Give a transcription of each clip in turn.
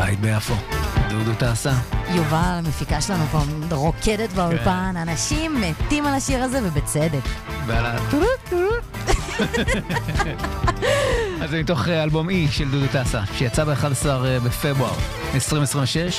בית ביפו, דודו טסה. יובל, המפיקה שלנו פה רוקדת באולפן, אנשים מתים על השיר הזה ובצדק. ועלה אז זה מתוך אלבום אי של דודו טסה, שיצא ב-11 בפברואר 2026,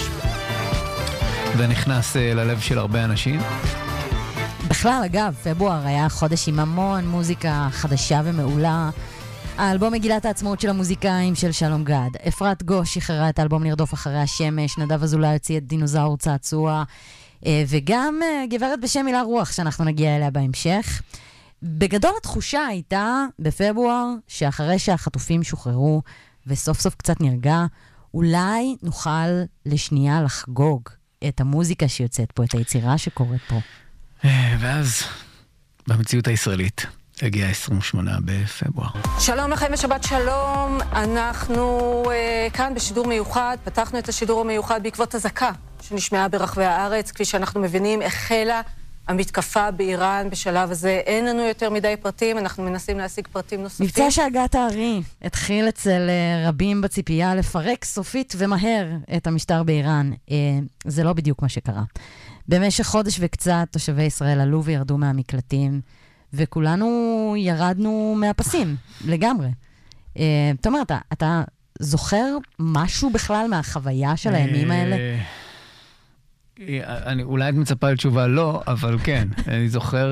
ונכנס ללב של הרבה אנשים. בכלל, אגב, פברואר היה חודש עם המון מוזיקה חדשה ומעולה. האלבום מגילת העצמאות של המוזיקאים של שלום גד. אפרת גוש שחררה את האלבום נרדוף אחרי השמש, נדב אזולאי הוציא את דינוזאור צעצוע, וגם גברת בשם מילה רוח שאנחנו נגיע אליה בהמשך. בגדול התחושה הייתה בפברואר שאחרי שהחטופים שוחררו וסוף סוף קצת נרגע, אולי נוכל לשנייה לחגוג את המוזיקה שיוצאת פה, את היצירה שקורית פה. ואז במציאות הישראלית הגיע 28 בפברואר. שלום לכם ושבת שלום, אנחנו כאן בשידור מיוחד, פתחנו את השידור המיוחד בעקבות אזעקה שנשמעה ברחבי הארץ. כפי שאנחנו מבינים, החלה המתקפה באיראן. בשלב הזה אין לנו יותר מדי פרטים, אנחנו מנסים להשיג פרטים נוספים. מבצע שהגעת הארי התחיל אצל רבים בציפייה לפרק סופית ומהר את המשטר באיראן. זה לא בדיוק מה שקרה. במשך חודש וקצת תושבי ישראל עלו וירדו מהמקלטים, וכולנו ירדנו מהפסים, לגמרי. זאת אומרת, אתה זוכר משהו בכלל מהחוויה של הימים האלה? אולי את מצפה לתשובה לא, אבל כן. אני זוכר,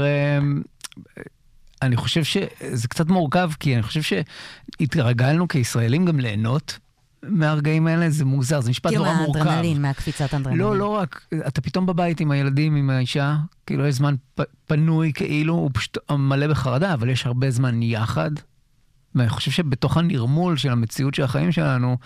אני חושב שזה קצת מורכב, כי אני חושב שהתרגלנו כישראלים גם ליהנות מהרגעים האלה. זה מוזר, זה משפט נורא מורכב. כאילו מהאדרנלין, מהקפיצת אדרנלין. לא רק, אתה פתאום בבית עם הילדים, עם האישה, כאילו יש זמן פנוי כאילו, הוא פשוט מלא בחרדה, אבל יש הרבה זמן יחד. ואני חושב שבתוך הנרמול של המציאות של החיים שלנו,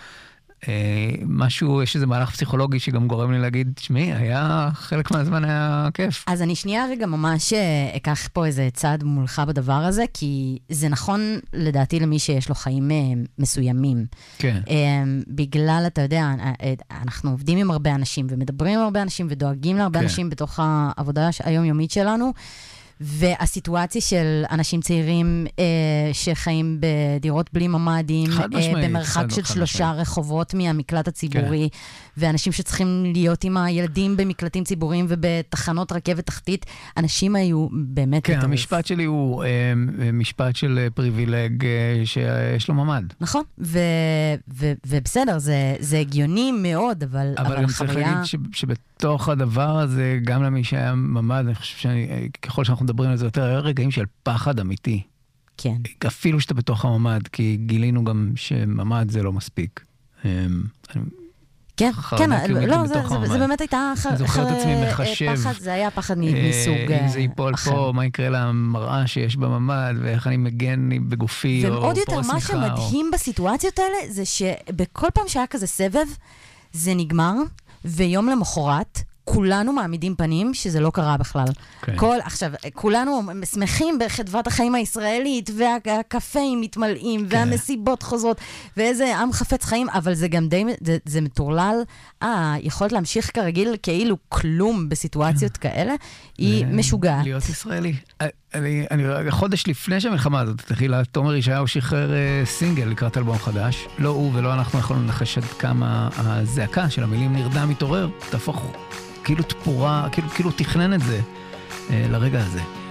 משהו, יש איזה מהלך פסיכולוגי שגם גורם לי להגיד, שמי, היה, חלק מהזמן היה כיף. אז אני שנייה רגע ממש אקח פה איזה צעד מולך בדבר הזה, כי זה נכון לדעתי למי שיש לו חיים מסוימים. כן. בגלל, אתה יודע, אנחנו עובדים עם הרבה אנשים, ומדברים עם הרבה אנשים, ודואגים להרבה אנשים בתוך העבודה היומיומית שלנו, והסיטואציה של אנשים צעירים שחיים בדירות בלי ממדים, במרחק של 3 רחובות מהמקלט הציבורי, ואנשים שצריכים להיות עם הילדים במקלטים ציבוריים ובתחנות רכבת תחתית, אנשים היו באמת... כן, המשפט שלי הוא משפט של פריבילג שיש לו ממד. נכון, ובסדר, זה הגיוני מאוד, אבל גם צריך להגיד שבתוך הדבר הזה, גם למי שהיה ממד, אני חושב שככל שאנחנו מדברים על זה יותר, היה רגעים של פחד אמיתי. כן. אפילו שאתה בתוך הממד, כי גילינו גם שממד זה לא מספיק. כן, לא, זה באמת הייתה זוכר את עצמי מחשב. זה היה פחד מסוג... אם זה ייפול פה, מה יקרה למראה שיש בממד, ואיך אני מגן בגופי, או ועוד יותר, פורס מה שמדהים בסיטואציות האלה, זה שבכל פעם שהיה כזה סבב, זה נגמר, ויום למחרת, כולנו מעמידים פנים שזה לא קרה בכלל. עכשיו, כולנו שמחים בחדוות החיים הישראלית, והקפאים מתמלאים, והמסיבות חוזרות, ואיזה עם חפץ חיים, אבל זה גם די, זה מטורלל. יכולת להמשיך כרגיל כאילו כלום בסיטואציות כאלה, היא משוגעת. להיות ישראלי. אני חודש לפני שהמלחמה הזאת התחילה, תומר ישעיהו שחרר סינגל לקראת אלבום חדש. לא הוא ולא אנחנו יכולנו לנחש עד כמה הזעקה של המילים נרדם מתעורר, תהפוך כאילו תפורה, כאילו תכנן את זה לרגע הזה.